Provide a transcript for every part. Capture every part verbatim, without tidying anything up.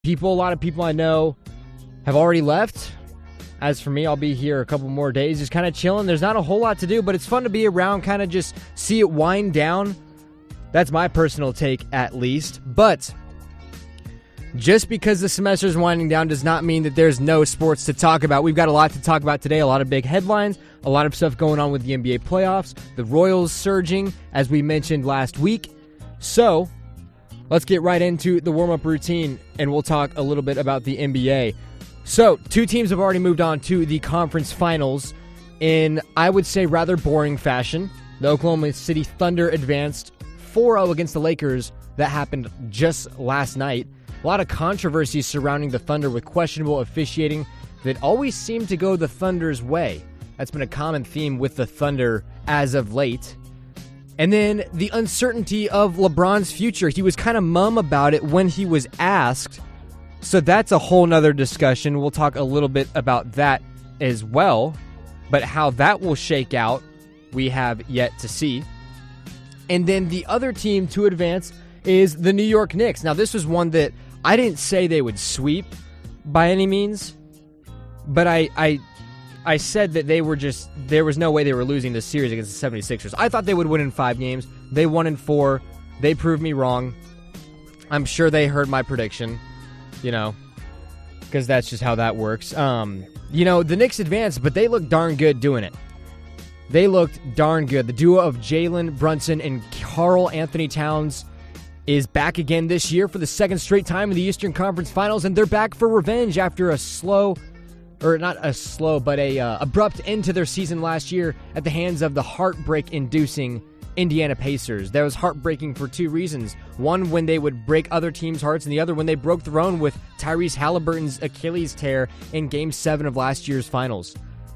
People, a lot of people I know have already left. As for me, I'll be here a couple more days, just kind of chilling. There's not a whole lot to do, but it's fun to be around, kind of just see it wind down. That's my personal take, at least. But just because the semester is winding down does not mean that there's no sports to talk about. We've got a lot to talk about today, a lot of big headlines, a lot of stuff going on with the N B A playoffs, the Royals surging, as we mentioned last week. So let's get right into the warm-up routine, and we'll talk a little bit about the N B A. So, two teams have already moved on to the conference finals in, I would say, rather boring fashion. The Oklahoma City Thunder advanced four oh against the Lakers. That happened just last night. A lot of controversy surrounding the Thunder with questionable officiating that always seemed to go the Thunder's way. That's been a common theme with the Thunder as of late. And then the uncertainty of LeBron's future. He was kind of mum about it when he was asked. So that's a whole nother discussion. We'll talk a little bit about that as well. But how that will shake out, we have yet to see. And then the other team to advance is the New York Knicks. Now, this was one that I didn't say they would sweep by any means. But I I, I said that they were just, there was no way they were losing this series against the seventy-sixers. I thought they would win in five games. They won in four. They proved me wrong. I'm sure they heard my prediction. You know, because that's just how that works. Um, you know, the Knicks advanced, but they looked darn good doing it. They looked darn good. The duo of Jalen Brunson and Karl Anthony Towns is back again this year for the second straight time in the Eastern Conference Finals, and they're back for revenge after a slow, or not a slow, but a uh, abrupt end to their season last year at the hands of the heartbreak-inducing Indiana Pacers. That was heartbreaking for two reasons. One, when they would break other teams' hearts, and the other when they broke their own with Tyrese Halliburton's Achilles tear in Game seven of last year's finals.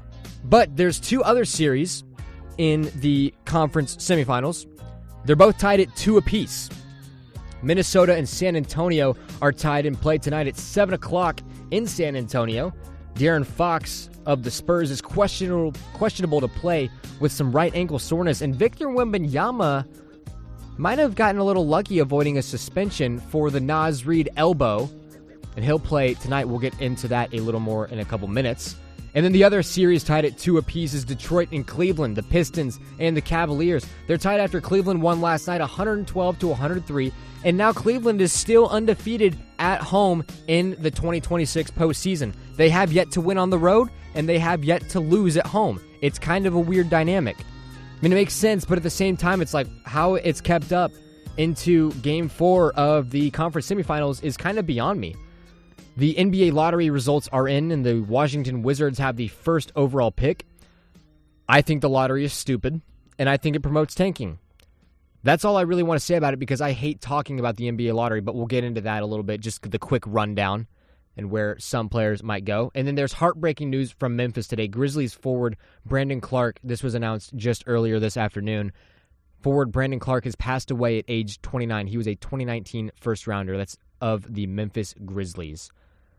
But there's two other series in the conference semifinals. They're both tied at two apiece. Minnesota and San Antonio are tied in play tonight at seven o'clock in San Antonio. De'Aaron Fox of the Spurs is questionable questionable to play with some right ankle soreness, and Victor Wembanyama might have gotten a little lucky avoiding a suspension for the Naz Reid elbow, and he'll play tonight. We'll get into that a little more in a couple minutes. And then the other series tied at two apiece is Detroit and Cleveland, the Pistons and the Cavaliers. They're tied after Cleveland won last night one twelve to one oh three, and now Cleveland is still undefeated at home in the twenty twenty-six postseason. They have yet to win on the road, and they have yet to lose at home. It's kind of a weird dynamic. I mean, it makes sense, but at the same time, it's like how it's kept up into Game four of the conference semifinals is kind of beyond me. The N B A lottery results are in, and the Washington Wizards have the first overall pick. I think the lottery is stupid, and I think it promotes tanking. That's all I really want to say about it, because I hate talking about the N B A lottery, but we'll get into that a little bit, just the quick rundown and where some players might go. And then there's heartbreaking news from Memphis today. Grizzlies forward Brandon Clarke, this was announced just earlier this afternoon. Forward Brandon Clarke has passed away at age twenty-nine. He was a twenty nineteen first-rounder. That's of the Memphis Grizzlies.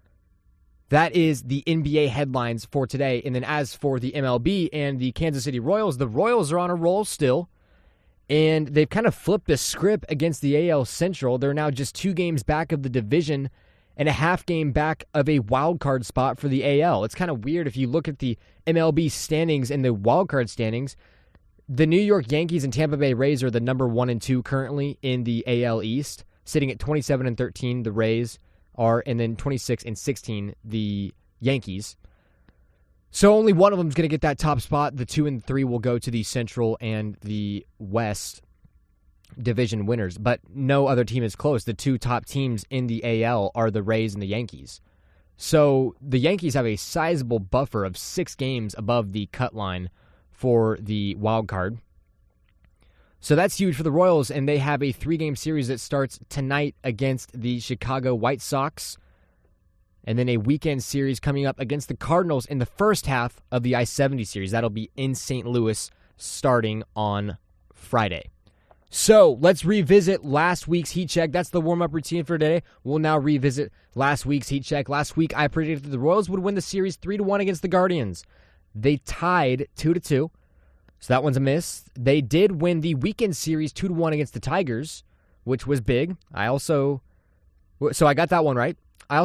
That is the N B A headlines for today. And then as for the M L B and the Kansas City Royals, the Royals are on a roll still. And they've kind of flipped the script against the A L Central. They're now just two games back of the division and a half game back of a wild card spot for the A L. It's kind of weird if you look at the M L B standings and the wild card standings. The New York Yankees and Tampa Bay Rays are the number one and two currently in the A L East, sitting at twenty-seven and thirteen. The Rays are, and then twenty-six and sixteen, the Yankees. So only one of them is going to get that top spot. The two and three will go to the Central and the West division winners, but no other team is close. The two top teams in the A L are the Rays and the Yankees. So the Yankees have a sizable buffer of six games above the cut line for the wild card. So that's huge for the Royals, and they have a three-game series that starts tonight against the Chicago White Sox, and then a weekend series coming up against the Cardinals in the first half of the I seventy series. That'll be in Saint Louis starting on Friday. So let's revisit last week's Heat Check. That's the warm-up routine for today. We'll now revisit last week's Heat Check. Last week, I predicted the Royals would win the series three to one against the Guardians. They tied two to two, so that one's a miss. They did win the weekend series two to one against the Tigers, which was big. I also... So I got that one right.